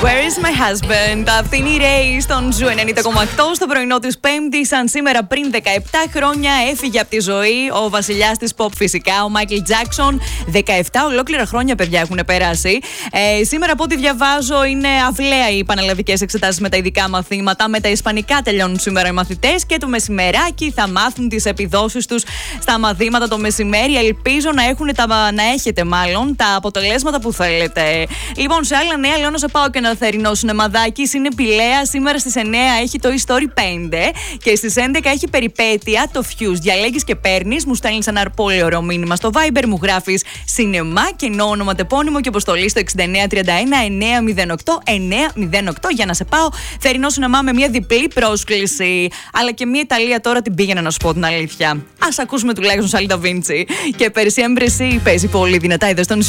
Where is my husband? Αυτή είναι η Ray στον Ζου 90,8 στο πρωινό της Πέμπτης. Σαν σήμερα πριν 17 χρόνια έφυγε από τη ζωή ο βασιλιάς της pop, φυσικά, ο Μάικλ Τζάκσον. 17 ολόκληρα χρόνια, παιδιά, έχουν περάσει. Σήμερα, από ό,τι διαβάζω, είναι αυλαία οι πανελλαδικές εξετάσεις με τα ειδικά μαθήματα. Με τα ισπανικά τελειώνουν σήμερα οι μαθητές και το μεσημεράκι θα μάθουν τις επιδόσεις τους στα μαθήματα το μεσημέρι. Ελπίζω να έχετε τα αποτελέσματα που θέλετε. Λοιπόν, σε άλλα νέα, λέω να σε πάω και ένα θερινό σινεμαδάκι. Είναι Πηλαία. Σήμερα στις 9 έχει το Story 5 και στις 11 έχει περιπέτεια το Fuse. Διαλέγεις και παίρνεις. Μου στέλνεις ένα πολύ ωραίο μήνυμα στο Viber, μου γράφεις σινεμά και όνομα τεπώνυμο και αποστολή στο 6931 908 908 για να σε πάω θερινό σινεμά με μια διπλή πρόσκληση. Αλλά και μια Ιταλία τώρα την πήγαινα, να σου πω την αλήθεια. Ας ακούσουμε τουλάχιστον Σάλι Νταβίντσι και Per Sempre Sì παίζει πολύ δυνατά εδώ στον